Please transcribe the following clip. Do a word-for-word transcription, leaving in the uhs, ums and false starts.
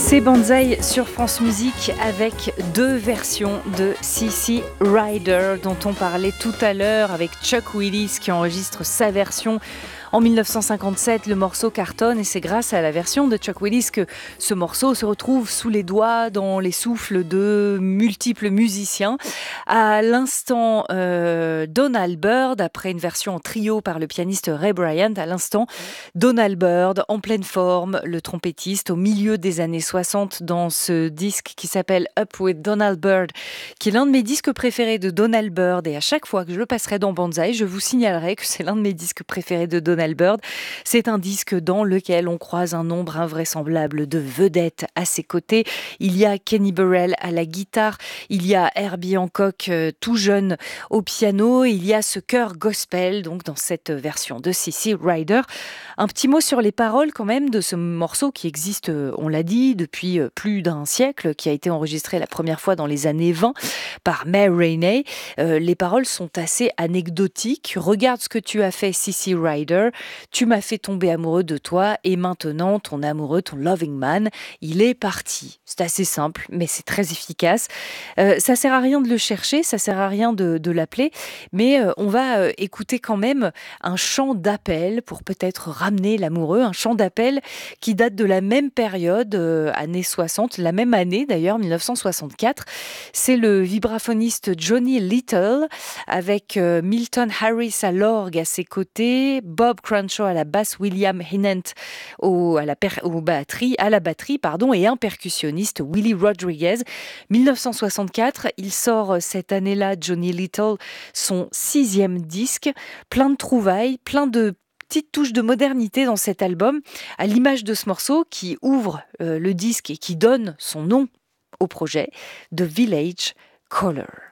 C'est Banzai sur France Musique avec deux versions de C C Rider dont on parlait tout à l'heure avec Chuck Willis qui enregistre sa version en dix-neuf cent cinquante-sept. Le morceau cartonne et c'est grâce à la version de Chuck Willis que ce morceau se retrouve sous les doigts, dans les souffles de multiples musiciens. À l'instant, euh, Donald Byrd, après une version en trio par le pianiste Ray Bryant, à l'instant, Donald Byrd en pleine forme, le trompettiste au milieu des années soixante dans ce disque qui s'appelle Up with Donald Byrd, qui est l'un de mes disques préférés de Donald Byrd, et à chaque fois que je le passerai dans Banzai, je vous signalerai que c'est l'un de mes disques préférés de Donald Byrd. C'est un disque dans lequel on croise un nombre invraisemblable de vedettes à ses côtés. Il y a Kenny Burrell à la guitare, il y a Herbie Hancock euh, tout jeune au piano, il y a ce chœur gospel donc dans cette version de C C Rider. Un petit mot sur les paroles quand même de ce morceau qui existe, on l'a dit, depuis plus d'un siècle, qui a été enregistré la première fois dans les années vingt par May Rainey. Euh, les paroles sont assez anecdotiques. Regarde ce que tu as fait, C C Rider. Tu m'as fait tomber amoureux de toi et maintenant ton amoureux, ton loving man, il est parti. C'est assez simple, mais c'est très efficace. Euh, ça sert à rien de le chercher, ça sert à rien de, de l'appeler, mais euh, on va euh, écouter quand même un chant d'appel pour peut-être ramener l'amoureux, un chant d'appel qui date de la même période, euh, années soixante, la même année d'ailleurs, dix-neuf cent soixante-quatre. C'est le vibraphoniste Johnny Little avec euh, Milton Harris à l'orgue à ses côtés, Bob Crenshaw à la basse, William Hinnant au, à, la per, au batterie, à la batterie pardon, et un percussionniste, Willie Rodriguez. dix-neuf cent soixante-quatre, il sort cette année-là, Johnny Little, son sixième disque, plein de trouvailles, plein de petites touches de modernité dans cet album, à l'image de ce morceau qui ouvre euh, le disque et qui donne son nom au projet, The Village Caller.